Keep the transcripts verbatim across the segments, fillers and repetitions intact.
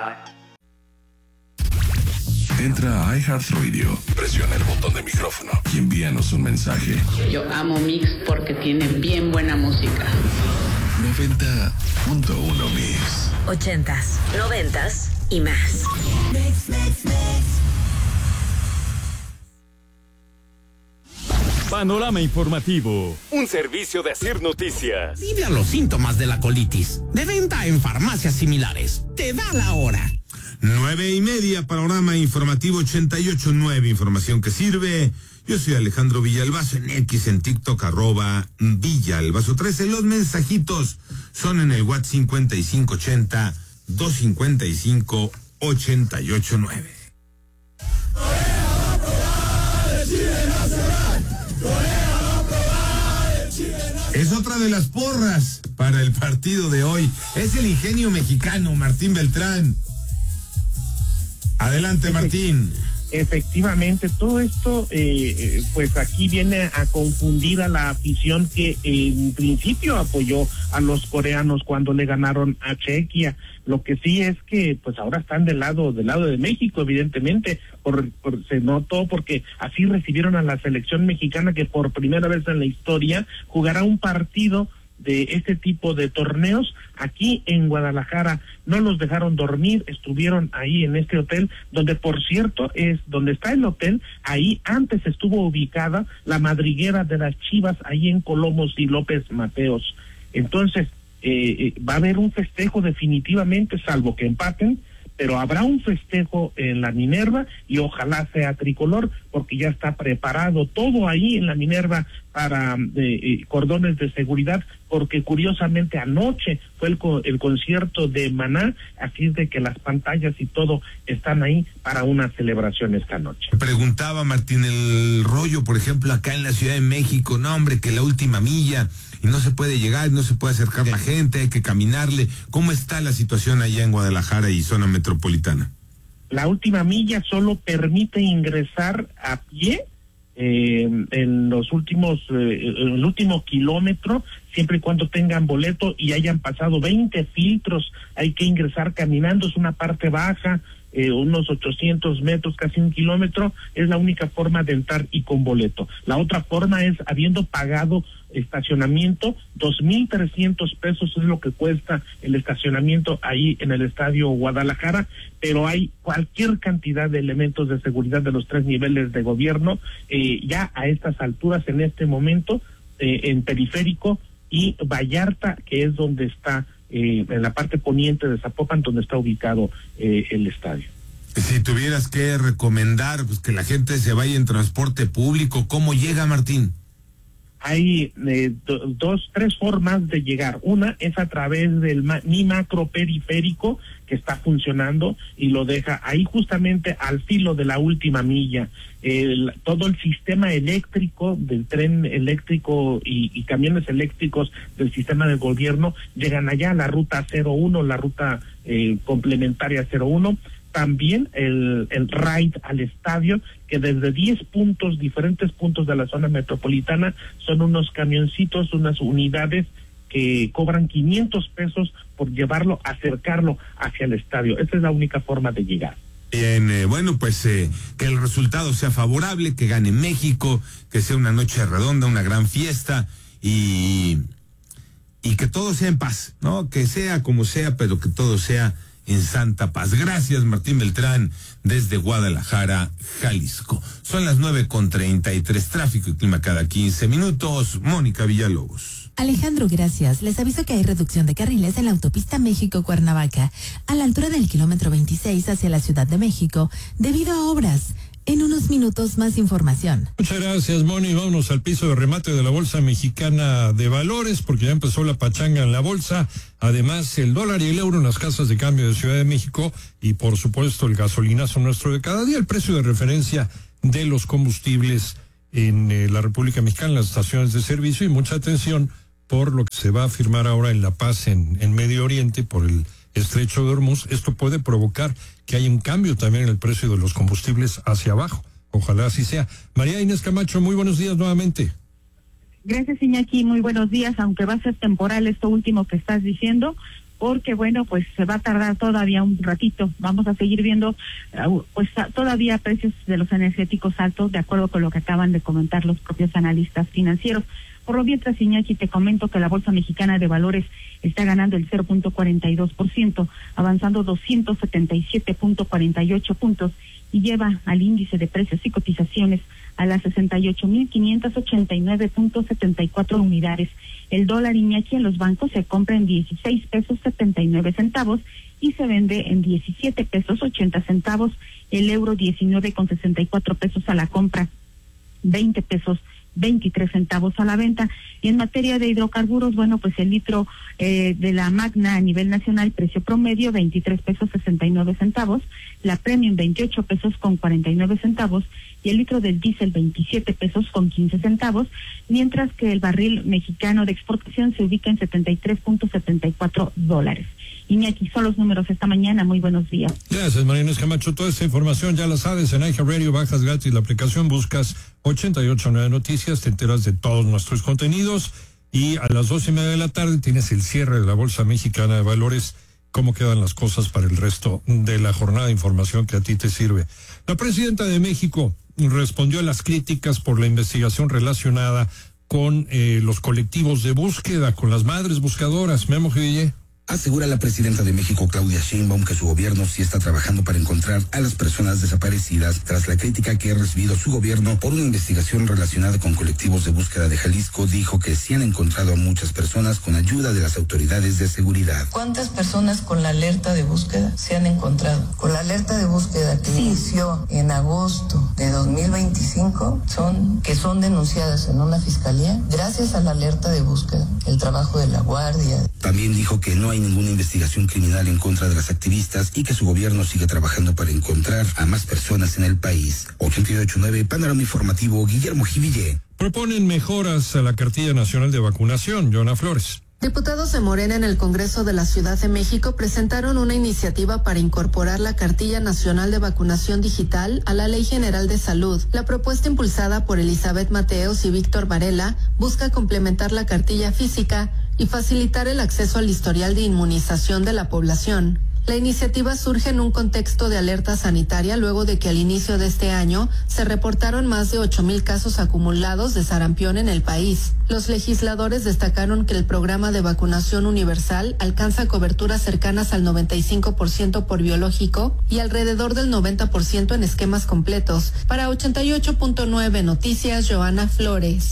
Bye. Entra a iHeartRadio, presiona el botón de micrófono y envíanos un mensaje. Yo amo Mix porque tiene bien buena música. noventa punto uno Mix. Ochentas, noventas y más. Mix, mix, mix. Panorama Informativo, un servicio de Asir Noticias. Vive a los síntomas de la colitis. De venta en farmacias similares. Te da la hora. Nueve y media, Panorama Informativo ochenta y ocho punto nueve, información que sirve. Yo soy Alejandro Villalbazo, en X, en TikTok, arroba Villalbazo trece. Los mensajitos son en el WhatsApp cincuenta y cinco ochenta, doscientos cincuenta y cinco, ochenta y ocho nueve. Es otra de las porras para el partido de hoy. Es el ingenio mexicano, Martín Beltrán. Adelante, Martín. Efectivamente, todo esto, eh, pues aquí viene a confundir a la afición que eh, en principio apoyó a los coreanos cuando le ganaron a Chequia. Lo que sí es que, pues ahora están del lado del lado de México, evidentemente, por, por se notó porque así recibieron a la selección mexicana que por primera vez en la historia jugará un partido de este tipo de torneos aquí en Guadalajara. No los dejaron dormir, estuvieron ahí en este hotel, donde por cierto es donde está el hotel, ahí antes estuvo ubicada la madriguera de las Chivas, ahí en Colomos y López Mateos. Entonces, eh, va a haber un festejo definitivamente, salvo que empaten, pero habrá un festejo en la Minerva y ojalá sea tricolor, porque ya está preparado todo ahí en la Minerva para eh, eh, cordones de seguridad, porque curiosamente anoche fue el, co el concierto de Maná, así es de que las pantallas y todo están ahí para una celebración esta noche. Preguntaba Martín, el rollo, por ejemplo, acá en la Ciudad de México, no hombre, que la última milla, y no se puede llegar, no se puede acercar la gente, hay que caminarle. ¿Cómo está la situación allá en Guadalajara y zona metropolitana? La última milla solo permite ingresar a pie eh, en los últimos, eh, en el último kilómetro, siempre y cuando tengan boleto y hayan pasado veinte filtros. Hay que ingresar caminando, es una parte baja, eh, unos ochocientos metros, casi un kilómetro, es la única forma de entrar y con boleto. La otra forma es habiendo pagado estacionamiento, dos mil trescientos pesos es lo que cuesta el estacionamiento ahí en el Estadio Guadalajara, pero hay cualquier cantidad de elementos de seguridad de los tres niveles de gobierno, eh, ya a estas alturas en este momento, eh, en Periférico y Vallarta, que es donde está, eh, en la parte poniente de Zapopan, donde está ubicado eh, el estadio. Si tuvieras que recomendar pues que la gente se vaya en transporte público, ¿cómo llega, Martín? Hay eh, do, dos, tres formas de llegar. Una es a través del ma mi macro periférico, que está funcionando y lo deja ahí justamente al filo de la última milla. El, todo el sistema eléctrico del tren eléctrico y, y camiones eléctricos del sistema del gobierno llegan allá a la ruta cero uno, la ruta eh, complementaria cero uno. También el, el ride al estadio, que desde diez puntos, diferentes puntos de la zona metropolitana, son unos camioncitos, unas unidades que cobran quinientos pesos por llevarlo, acercarlo hacia el estadio. Esa es la única forma de llegar. Bien, eh, bueno, pues eh, que el resultado sea favorable, que gane México, que sea una noche redonda, una gran fiesta y, y que todo sea en paz, ¿no? Que sea como sea, pero que todo sea en santa paz. Gracias, Martín Beltrán, desde Guadalajara, Jalisco. Son las nueve con treinta y tres, tráfico y clima cada quince minutos. Mónica Villalobos. Alejandro, gracias. Les aviso que hay reducción de carriles en la autopista México-Cuernavaca, a la altura del kilómetro veintiséis hacia la Ciudad de México, debido a obras. En unos minutos más información. Muchas gracias, Moni. Vámonos al piso de remate de la Bolsa Mexicana de Valores, porque ya empezó la pachanga en la bolsa. Además, el dólar y el euro en las casas de cambio de Ciudad de México y, por supuesto, el gasolinazo nuestro de cada día, el precio de referencia de los combustibles en eh, la República Mexicana, en las estaciones de servicio, y mucha atención por lo que se va a firmar ahora en La Paz, en, en Medio Oriente, por el Estrecho de Hormuz. Esto puede provocar que haya un cambio también en el precio de los combustibles hacia abajo. Ojalá así sea. María Inés Camacho, muy buenos días nuevamente. Gracias, Iñaki, muy buenos días. Aunque va a ser temporal esto último que estás diciendo, porque bueno, pues se va a tardar todavía un ratito. Vamos a seguir viendo uh, pues todavía precios de los energéticos altos, de acuerdo con lo que acaban de comentar los propios analistas financieros. Por lo mientras, Iñaki, te comento que la Bolsa Mexicana de Valores está ganando el cero punto cuarenta y dos por ciento, avanzando doscientos setenta y siete punto cuarenta y ocho puntos, y lleva al índice de precios y cotizaciones a las sesenta y ocho mil quinientos ochenta y nueve punto setenta y cuatro unidades. El dólar, Iñaki, en los bancos se compra en dieciséis pesos setenta y nueve centavos y se vende en diecisiete pesos ochenta centavos. El euro diecinueve con sesenta y cuatro pesos a la compra, veinte pesos veintitrés centavos a la venta. Y en materia de hidrocarburos, bueno, pues el litro eh, de la Magna a nivel nacional, precio promedio veintitrés pesos sesenta y nueve centavos, la Premium veintiocho pesos con cuarenta y nueve centavos y el litro del diésel veintisiete pesos con quince centavos, mientras que el barril mexicano de exportación se ubica en setenta y tres punto setenta y cuatro dólares. Iñaki, son los números esta mañana. Muy buenos días. Gracias, María Inés Camacho. Toda esta información ya la sabes en iHeartRadio, bajas gratis la aplicación, buscas ochenta y ocho nueve Noticias, te enteras de todos nuestros contenidos y a las dos y media de la tarde tienes el cierre de la Bolsa Mexicana de Valores, cómo quedan las cosas para el resto de la jornada de información que a ti te sirve. La presidenta de México respondió a las críticas por la investigación relacionada con eh, los colectivos de búsqueda, con las madres buscadoras. Memo Giville. Asegura la presidenta de México, Claudia Sheinbaum, que su gobierno sí está trabajando para encontrar a las personas desaparecidas tras la crítica que ha recibido su gobierno por una investigación relacionada con colectivos de búsqueda de Jalisco. Dijo que sí han encontrado a muchas personas con ayuda de las autoridades de seguridad. ¿Cuántas personas con la alerta de búsqueda se han encontrado? Con la alerta de búsqueda que inició en agosto de dos mil veinticinco, son que son denunciadas en una fiscalía gracias a la alerta de búsqueda, el trabajo de la guardia. También dijo que no hay ninguna investigación criminal en contra de las activistas y que su gobierno sigue trabajando para encontrar a más personas en el país. ochenta y ocho nueve Panorama Informativo, Guillermo Jiville. Proponen mejoras a la cartilla nacional de vacunación. Joana Flores. Diputados de Morena en el Congreso de la Ciudad de México presentaron una iniciativa para incorporar la Cartilla Nacional de Vacunación Digital a la Ley General de Salud. La propuesta, impulsada por Elizabeth Mateos y Víctor Varela, busca complementar la cartilla física y facilitar el acceso al historial de inmunización de la población. La iniciativa surge en un contexto de alerta sanitaria luego de que al inicio de este año se reportaron más de ocho mil casos acumulados de sarampión en el país. Los legisladores destacaron que el programa de vacunación universal alcanza coberturas cercanas al noventa y cinco por ciento por biológico y alrededor del noventa por ciento en esquemas completos. Para ochenta y ocho punto nueve Noticias, Joana Flores.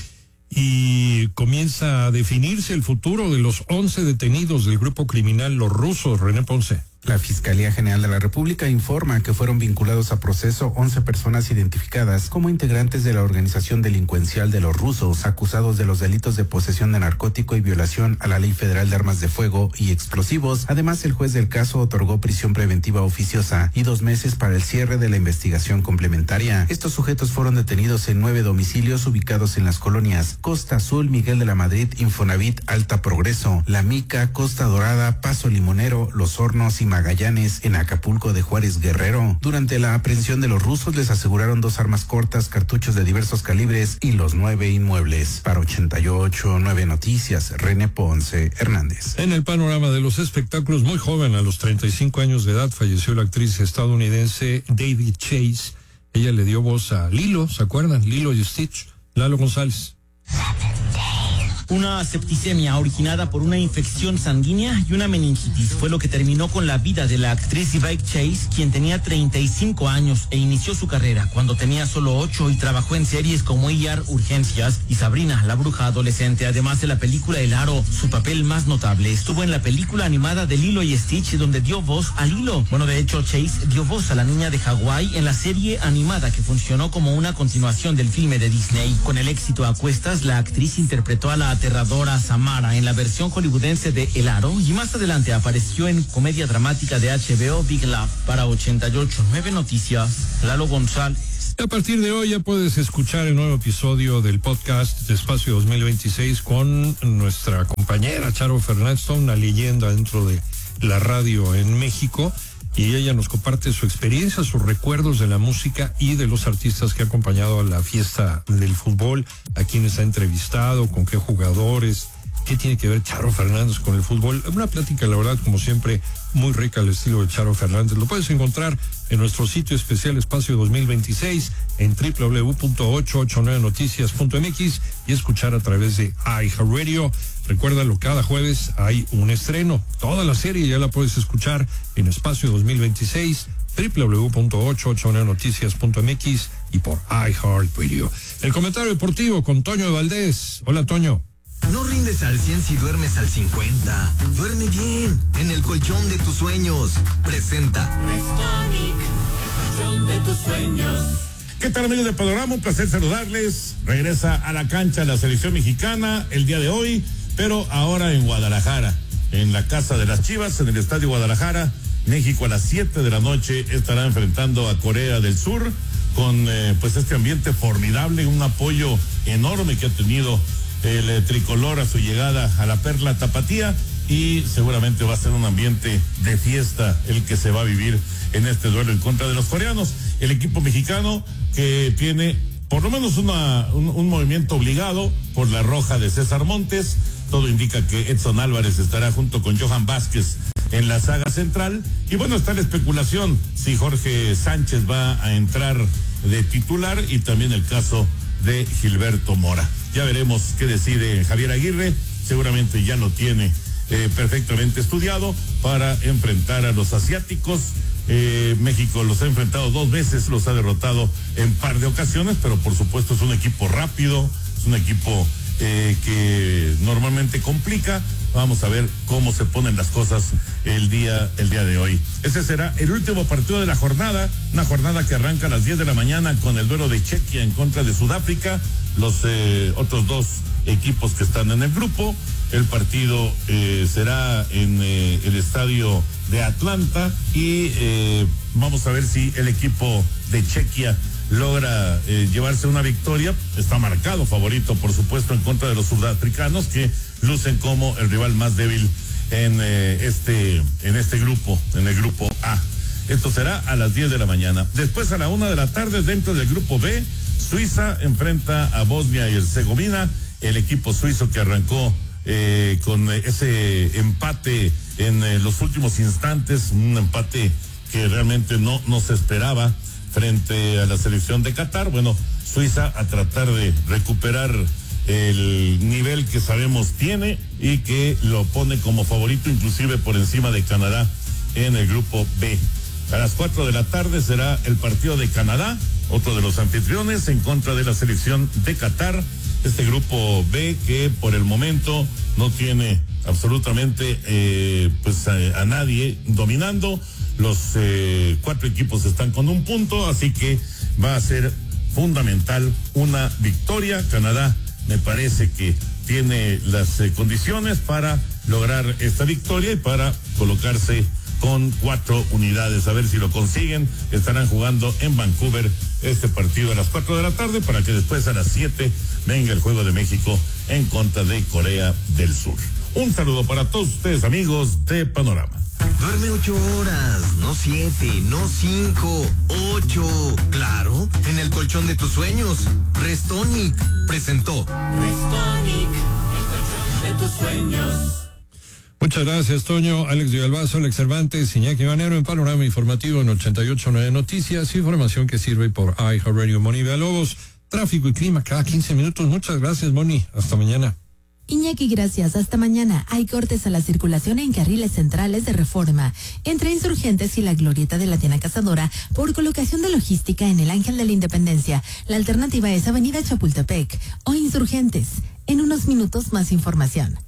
Y comienza a definirse el futuro de los once detenidos del grupo criminal Los Rusos. René Ponce. La Fiscalía General de la República informa que fueron vinculados a proceso once personas identificadas como integrantes de la organización delincuencial de Los Rusos, acusados de los delitos de posesión de narcótico y violación a la Ley Federal de Armas de Fuego y Explosivos. Además, el juez del caso otorgó prisión preventiva oficiosa y dos meses para el cierre de la investigación complementaria. Estos sujetos fueron detenidos en nueve domicilios ubicados en las colonias Costa Azul, Miguel de la Madrid, Infonavit, Alta Progreso, La Mica, Costa Dorada, Paso Limonero, Los Hornos y Magallanes, en Acapulco de Juárez, Guerrero. Durante la aprehensión de los rusos les aseguraron dos armas cortas, cartuchos de diversos calibres y los nueve inmuebles. Para ochenta y ocho nueve Noticias, René Ponce Hernández. En el panorama de los espectáculos, muy joven, a los treinta y cinco años de edad, falleció la actriz estadounidense David Chase. Ella le dio voz a Lilo, ¿se acuerdan? Lilo y Stitch. Lalo González. Una septicemia originada por una infección sanguínea y una meningitis fue lo que terminó con la vida de la actriz David Chase, quien tenía treinta y cinco años e inició su carrera cuando tenía solo ocho y trabajó en series como E R Urgencias y Sabrina, la bruja adolescente. Además de la película El Aro, su papel más notable estuvo en la película animada de Lilo y Stitch, donde dio voz a Lilo. Bueno, de hecho, Chase dio voz a la niña de Hawái en la serie animada que funcionó como una continuación del filme de Disney. Con el éxito a cuestas, la actriz interpretó a la aterradora Samara en la versión hollywoodense de El Aro y más adelante apareció en comedia dramática de H B O Big Love. Para ochenta y ocho nueve Noticias, Lalo González. A partir de hoy ya puedes escuchar el nuevo episodio del podcast de Espacio dos mil veintiséis con nuestra compañera Charo Fernández, una leyenda dentro de la radio en México. Y ella nos comparte su experiencia, sus recuerdos de la música y de los artistas que ha acompañado a la fiesta del fútbol, a quienes ha entrevistado, con qué jugadores, ¿Qué tiene que ver Charo Fernández con el fútbol? Una plática, la verdad, como siempre, muy rica al estilo de Charo Fernández. Lo puedes encontrar en nuestro sitio especial Espacio dos mil veintiséis en doble u doble u doble u punto ochocientos ochenta y nueve noticias punto m x y escuchar a través de iHeartRadio. Recuérdalo, cada jueves hay un estreno. Toda la serie ya la puedes escuchar en Espacio dos mil veintiséis, doble u doble u doble u punto ochocientos ochenta y nueve noticias punto m x y por iHeartRadio. El comentario deportivo con Toño de Valdés. Hola, Toño. No rindes al cien si duermes al cincuenta. Duerme bien, en el colchón de tus sueños. Presenta Restonic, el colchón de tus sueños. ¿Qué tal, amigos de Panorama? Un placer saludarles. Regresa a la cancha la selección mexicana el día de hoy, pero ahora en Guadalajara, en la casa de las Chivas, en el Estadio Guadalajara. México a las siete de la noche estará enfrentando a Corea del Sur con eh, pues este ambiente formidable, un apoyo enorme que ha tenido el eh, tricolor a su llegada a la Perla Tapatía, y seguramente va a ser un ambiente de fiesta el que se va a vivir en este duelo en contra de los coreanos. El equipo mexicano que tiene por lo menos una, un, un movimiento obligado por la roja de César Montes. Todo indica que Edson Álvarez estará junto con Johan Vázquez en la saga central, y bueno, está la especulación si Jorge Sánchez va a entrar de titular, y también el caso de Gilberto Mora. Ya veremos qué decide Javier Aguirre. Seguramente ya lo tiene eh, perfectamente estudiado para enfrentar a los asiáticos. Eh, México los ha enfrentado dos veces, los ha derrotado en par de ocasiones, pero por supuesto es un equipo rápido, es un equipo eh, que normalmente complica. Vamos a ver cómo se ponen las cosas el día, el día de hoy. Ese será el último partido de la jornada, una jornada que arranca a las diez de la mañana con el duelo de Chequia en contra de Sudáfrica. Los eh, otros dos equipos que están en el grupo. El partido eh, será en eh, el estadio de Atlanta, y eh, vamos a ver si el equipo de Chequia logra eh, llevarse una victoria. Está marcado favorito, por supuesto, en contra de los sudafricanos, que lucen como el rival más débil en eh, este en este grupo, en el grupo A. Esto será a las diez de la mañana. Después, a la una de la tarde, dentro del grupo B, Suiza enfrenta a Bosnia y Herzegovina. El equipo suizo que arrancó eh, con ese empate en eh, los últimos instantes, un empate que realmente no, no se esperaba frente a la selección de Qatar. Bueno, Suiza a tratar de recuperar el nivel que sabemos tiene, y que lo pone como favorito inclusive por encima de Canadá en el grupo B. A las cuatro de la tarde será el partido de Canadá, otro de los anfitriones, en contra de la selección de Qatar. Este grupo B que por el momento no tiene absolutamente eh, pues a, a nadie dominando. Los eh, cuatro equipos están con un punto, así que va a ser fundamental una victoria. Canadá me parece que tiene las eh, condiciones para lograr esta victoria y para colocarse con cuatro unidades. A ver si lo consiguen. Estarán jugando en Vancouver este partido a las cuatro de la tarde, para que después a las siete venga el juego de México en contra de Corea del Sur. Un saludo para todos ustedes, amigos de Panorama. Duerme ocho horas, no siete, no cinco, ocho. Claro, en el colchón de tus sueños. Restonic presentó. Restonic, el colchón de tus sueños. Muchas gracias, Toño. Alex Villalbazo, Alex Cervantes, Iñaki Banero en Panorama Informativo en ochenta y ocho punto nueve Noticias. Información que sirve por iHeartRadio. Moni Villalobos, tráfico y clima cada quince minutos. Muchas gracias, Moni. Hasta mañana. Iñaki, gracias. Hasta mañana. Hay cortes a la circulación en carriles centrales de Reforma, entre Insurgentes y la Glorieta de la Tienda Cazadora, por colocación de logística en el Ángel de la Independencia. La alternativa es Avenida Chapultepec o Insurgentes. En unos minutos, más información.